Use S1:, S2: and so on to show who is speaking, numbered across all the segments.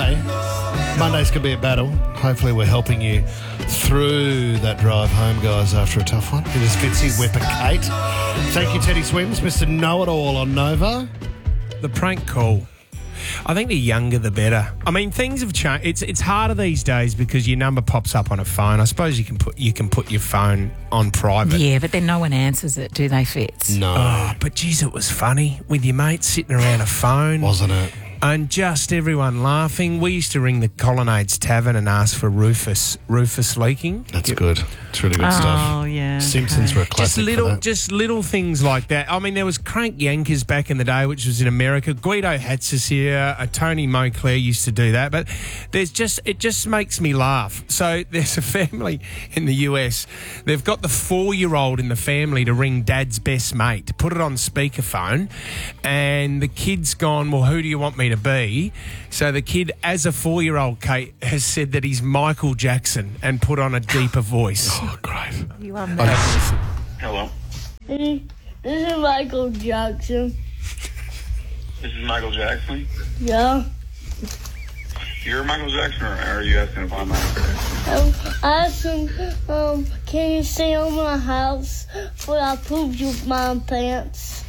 S1: Monday. Mondays can be a battle. Hopefully we're helping you through that drive home, guys, after a tough one. It is Fitzy, Whip and Kate. Thank you, Teddy Swims, Mr. Know-It-All on Nova.
S2: The prank call. I think the younger the better. I mean, things have changed. It's harder these days because your number pops up on a phone. I suppose you can put your phone on private.
S3: Yeah, but then no one answers it, do they, Fitz?
S1: No.
S2: Oh, but geez, it was funny with your mates sitting around a phone.
S1: Wasn't it?
S2: And just everyone laughing. We used to ring the Colonnades Tavern and ask for Rufus leaking.
S1: That's good. It's really good stuff.
S3: Oh, yeah.
S1: Simpsons were a classic
S2: Just little things like that. I mean, there was Crank Yankers back in the day, which was in America. Guido Hatzis here. Tony Monclair used to do that. But it just makes me laugh. So there's a family in the US. They've got the 4-year-old in the family to ring Dad's best mate, put it on speakerphone, and the kid's gone, well, who do you want me to be? So the kid, as a 4-year-old, Kate, has said that he's Michael Jackson and put on a deeper voice.
S1: Oh, great.
S3: You are mad.
S4: Hello.
S5: This is Michael Jackson.
S4: This is Michael Jackson.
S5: Yeah.
S4: You're Michael Jackson, or are you asking if I'm Michael Jackson?
S5: I asked him, can you stay on my house before I poop you my pants?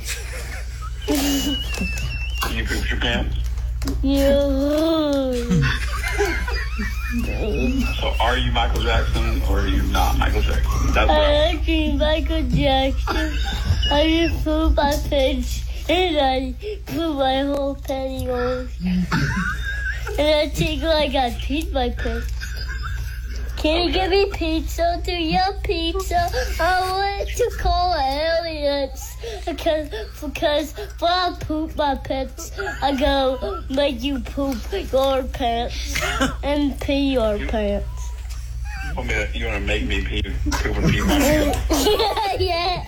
S4: Can you poop your pants?
S5: Yeah.
S4: So are you Michael Jackson, or are you not Michael Jackson? That's what
S5: I actually Michael Jackson. I just poop my pants and I poop my whole pantyhose. And I think like I peed my pants. Can you give me pizza? Do you have pizza? I want to call aliens because when I poop my pants, I go make you poop your pants and pee your pants.
S4: you want to make me poop and pee my pants?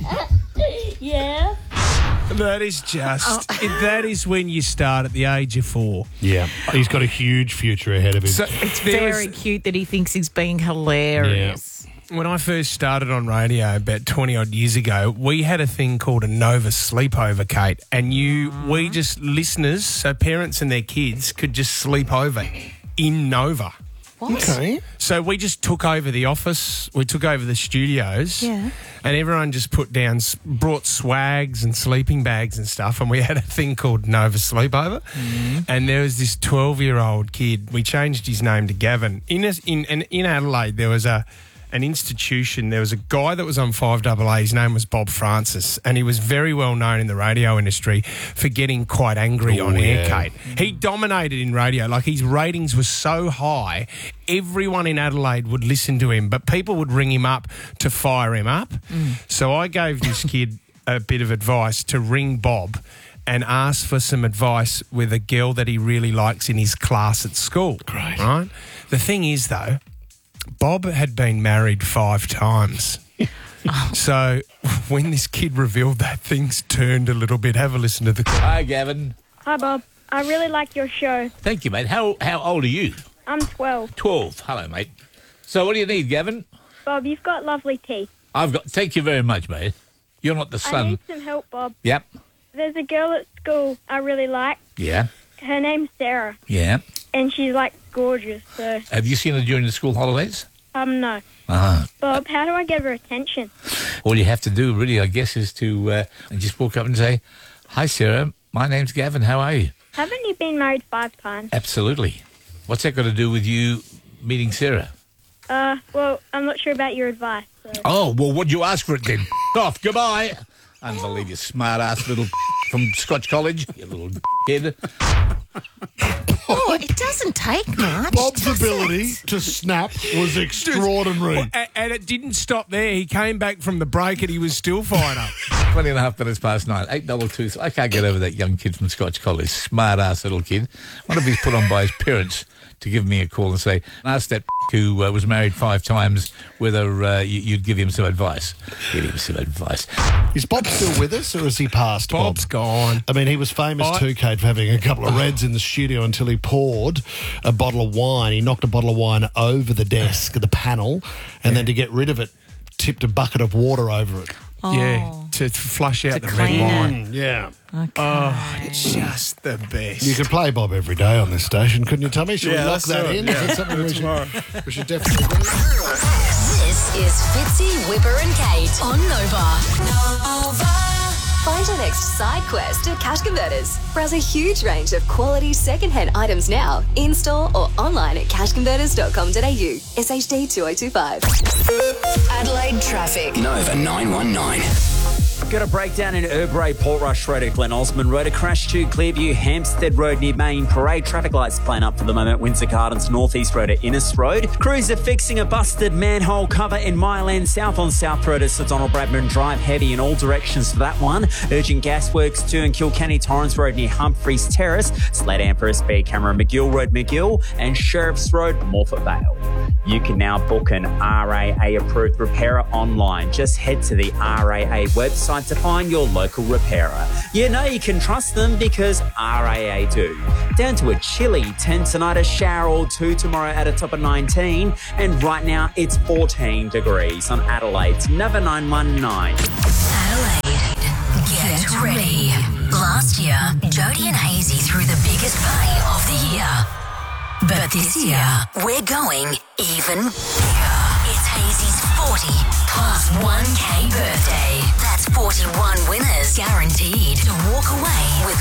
S5: Yeah.
S2: That is that is when you start at the age of 4.
S1: Yeah. He's got a huge future ahead of him.
S2: So
S3: It's very cute that he thinks he's being hilarious.
S2: When I first started on radio about 20-odd years ago, we had a thing called a Nova sleepover, Kate, and listeners, so parents and their kids could just sleep over in Nova.
S3: What?
S1: Okay.
S2: So we just took over the office, we took over the studios,
S3: Yeah.
S2: and everyone just brought swags and sleeping bags and stuff, and we had a thing called Nova Sleepover. And there was this 12-year-old kid. We changed his name to Gavin. In Adelaide, there was an institution. There was a guy that was on 5AA. His name was Bob Francis, and he was very well known in the radio industry for getting quite angry on air, Kate. He dominated in radio. Like, his ratings were so high, everyone in Adelaide would listen to him, but people would ring him up to fire him up. So I gave this kid a bit of advice to ring Bob and ask for some advice with a girl that he really likes in his class at school.
S1: Great.
S2: Right? The thing is, though, Bob had been married 5 times. So when this kid revealed that, things turned a little bit. Have a listen to the call.
S6: Hi, Gavin.
S7: Hi, Bob. I really like your show.
S6: Thank you, mate. How old are you?
S7: I'm 12.
S6: 12. Hello, mate. So what do you need, Gavin?
S7: Bob, you've got lovely teeth.
S6: Thank you very much, mate. You're not the
S7: I
S6: son.
S7: need some help, Bob.
S6: Yep.
S7: There's a girl at school I really like.
S6: Yeah.
S7: Her name's Sarah,
S6: Yeah.
S7: and she's, gorgeous, so,
S6: Have you seen her during the school holidays?
S7: no.
S6: Ah.
S7: Bob, how do I get her attention?
S6: All you have to do, really, I guess, is to just walk up and say, "Hi, Sarah. My name's Gavin. How are you?"
S7: Haven't you been married 5 times?
S6: Absolutely. What's that got to do with you meeting Sarah?
S7: Well, I'm not sure about your advice, so.
S6: Oh, well, what'd you ask for it then? Off. Goodbye. Unbelievable, smart-ass little from Scotch College, you little kid.
S3: Oh, it doesn't take much.
S1: Bob's
S3: does
S1: ability
S3: it?
S1: to snap was extraordinary.
S2: And it didn't stop there. He came back from the break and he was still fired up.
S6: 20 and a half minutes past 9. $8 I can't get over that young kid from Scotch College. Smart-ass little kid. One of he's put on by his parents to give me a call and say, ask that who was married 5 times whether you'd give him some advice. Give him some advice.
S1: Is Bob still with us, or has he passed?
S2: Bob's gone.
S1: I mean, he was famous too, Kate, for having a couple of reds in the studio until he poured a bottle of wine. He knocked a bottle of wine over the desk, the panel, and then to get rid of it, tipped a bucket of water over it.
S3: Oh.
S2: Yeah. to flush out
S3: To
S2: the red
S3: clean it.
S2: wine.
S1: Yeah.
S3: Okay.
S2: Oh, it's just the best.
S1: You could play Bob every day on this station, couldn't you, Tommy? Should we
S2: Yeah,
S1: lock
S2: let's
S1: that
S2: do it.
S1: in?
S2: Yeah.
S1: Is that something we should definitely do?
S8: This is Fitzy, Whipper and Kate on Nova. Find your next side quest at Cash Converters. Browse a huge range of quality second-hand items now, in-store or online at cashconverters.com.au. SHD 2025. Adelaide traffic.
S9: Nova 919.
S10: Got a breakdown in Erbray, Portrush Road at Glen Osmond Road, a crash to Clearview, Hampstead Road near Main Parade. Traffic lights playing up for the moment. Windsor Gardens, Northeast Road at Innes Road. Crews are fixing a busted manhole cover in Myland South on South Road at Sir Donald Bradman Drive. Heavy in all directions for that one. Urgent gasworks too in Kilkenny, Torrens Road near Humphreys Terrace. Slade Emperor, Speed Camera, McGill Road, McGill, and Sheriff's Road, Morphett Vale. You can now book an RAA approved repairer online. Just head to the RAA website to find your local repairer. You know you can trust them because RAA do. Down to a chilly 10 tonight, a shower or 2 tomorrow at a top of 19, and right now it's 14 degrees on Adelaide's Nova 919.
S8: Adelaide, get ready. Last year, Jody and Hazy threw the biggest party of the year. But this year, we're going even bigger. It's Hazy's 40 plus 1K birthday. That's 41 winners guaranteed to walk away with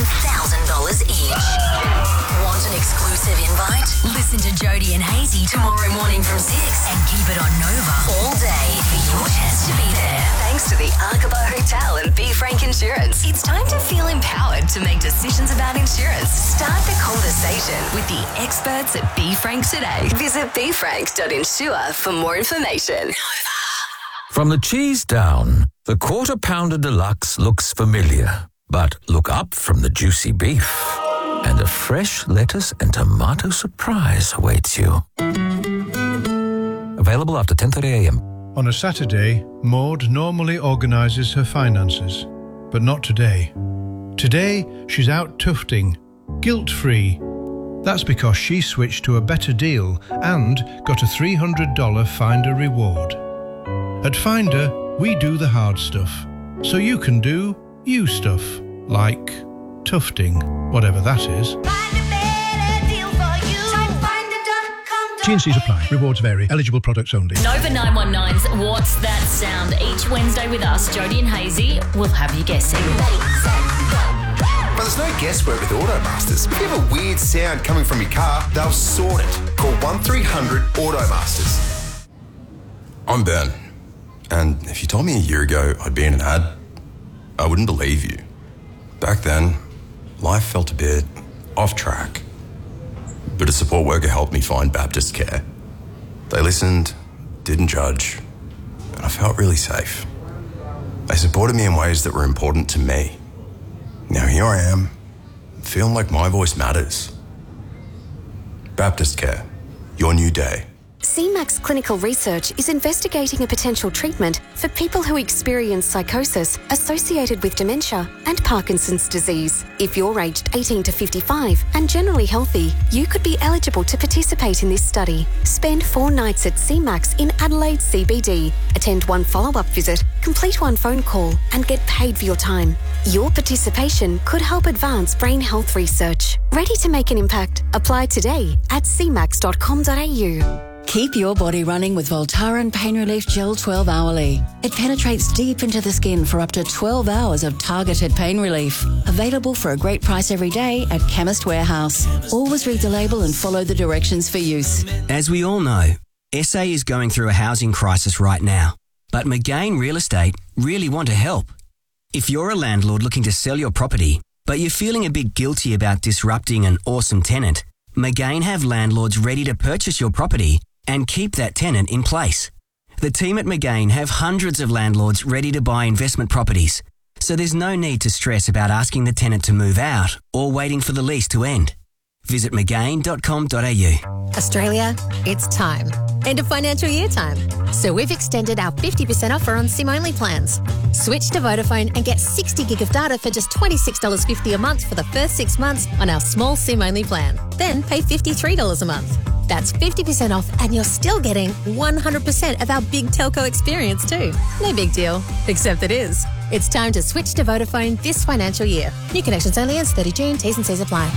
S8: $1,000 each. Want an exclusive invite? Listen to Jody and Hazy tomorrow morning from 6 and keep it on Nova all day for your chance to be there. Thanks to the Arcabo Hotel and B. Frank Insurance. It's time to feel empowered to make decisions about insurance. Start the conversation with the experts at B. Frank today. Visit bfrank.insure for more information.
S9: From the cheese down, the Quarter Pounder Deluxe looks familiar. But look up from the juicy beef, and a fresh lettuce and tomato surprise awaits you. Available after 10:30 a.m.
S11: On a Saturday, Maud normally organises her finances, but not today. Today, she's out tufting, guilt-free. That's because she switched to a better deal and got a $300 Finder reward. At Finder, we do the hard stuff, so you can do you stuff, like tufting, whatever that is. T&Cs apply. Rewards vary. Eligible products only.
S12: Nova 919's What's That Sound? Each Wednesday with us, Jody and Hazy, will have you guessing.
S13: But there's no guesswork with Automasters. If you have a weird sound coming from your car, they'll sort it. Call 1300 Automasters. I'm Ben, and if you told me a year ago I'd be in an ad, I wouldn't believe you. Back then, life felt a bit off track. But a support worker helped me find Baptist Care. They listened, didn't judge, and I felt really safe. They supported me in ways that were important to me. Now here I am, feeling like my voice matters. Baptist Care, your new day.
S14: CMAX Clinical Research is investigating a potential treatment for people who experience psychosis associated with dementia and Parkinson's disease. If you're aged 18 to 55 and generally healthy, you could be eligible to participate in this study. Spend 4 nights at CMAX in Adelaide CBD, attend 1 follow-up visit, complete 1 phone call, and get paid for your time. Your participation could help advance brain health research. Ready to make an impact? Apply today at cmax.com.au.
S15: Keep your body running with Voltaren Pain Relief Gel 12 hourly. It penetrates deep into the skin for up to 12 hours of targeted pain relief. Available for a great price every day at Chemist Warehouse. Always read the label and follow the directions for use.
S16: As we all know, SA is going through a housing crisis right now. But McGain Real Estate really want to help. If you're a landlord looking to sell your property, but you're feeling a bit guilty about disrupting an awesome tenant, McGain have landlords ready to purchase your property and keep that tenant in place. The team at McGain have hundreds of landlords ready to buy investment properties, so there's no need to stress about asking the tenant to move out or waiting for the lease to end. Visit McGain.com.au.
S17: Australia, it's time. End of financial year time. So we've extended our 50% offer on SIM-only plans. Switch to Vodafone and get 60 gig of data for just $26.50 a month for the first 6 months on our small SIM-only plan. Then pay $53 a month. That's 50% off and you're still getting 100% of our big telco experience too. No big deal, except it is. It's time to switch to Vodafone this financial year. New connections only ends 30 June. T's and C's apply.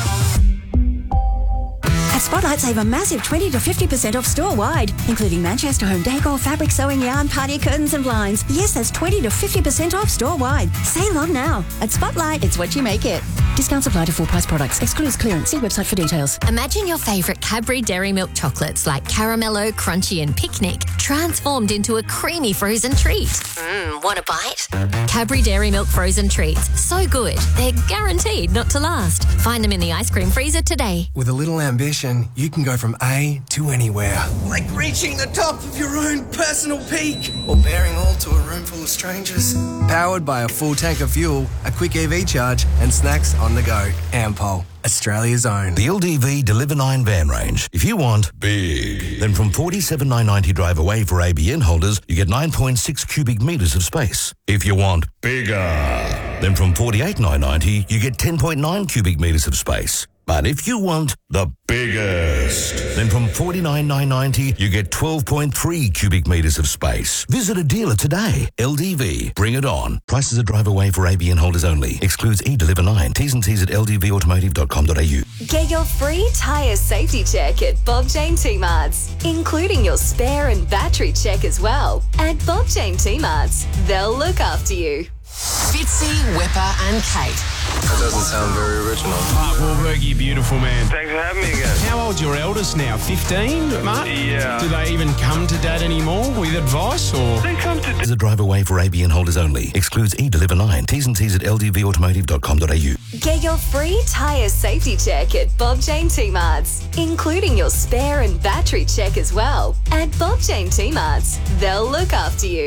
S18: At Spotlight, save a massive 20 to 50% off store-wide, including Manchester home decor, fabric, sewing yarn, party curtains and blinds. Yes, that's 20 to 50% off store-wide. Save on now. At Spotlight, it's what you make it. Discounts apply to full-price products. Excludes clearance. See website for details.
S17: Imagine your favourite Cadbury Dairy Milk chocolates like Caramello, Crunchy and Picnic transformed into a creamy frozen treat. Want a bite? Cadbury Dairy Milk frozen treats. So good, they're guaranteed not to last. Find them in the ice cream freezer today.
S19: With a little ambition, you can go from A to anywhere. Like reaching the top of your own personal peak. Or bearing all to a room full of strangers. Powered by a full tank of fuel, a quick EV charge and snacks on the go. Ampol, Australia's own.
S20: The LDV Deliver 9 van range. If you want big, then from $47,990 drive away for ABN holders, you get 9.6 cubic metres of space. If you want bigger, then from $48,990 you get 10.9 cubic metres of space. But if you want the biggest, then from $49,990 you get 12.3 cubic metres of space. Visit a dealer today. LDV, bring it on. Prices are drive away for ABN holders only. Excludes eDeliver 9. T's and C's at ldvautomotive.com.au.
S14: Get your free tyre safety check at Bob Jane T-Marts, including your spare and battery check as well. At Bob Jane T-Marts, they'll look after you.
S21: Fitzy, Wepper and Kate.
S19: That doesn't sound very original.
S2: Mark Wahlberg, you beautiful man.
S4: Thanks for having me again.
S2: How old's your eldest now? 15, Mark?
S4: Yeah.
S2: Do they even come to Dad anymore with advice, or?
S4: They come to
S20: Is a drive away for ABN holders only. Excludes eDeliver 9. T's and C's at ldvautomotive.com.au.
S14: Get your free tyre safety check at Bob Jane T-Marts, including your spare and battery check as well. At Bob Jane T-Marts, they'll look after you.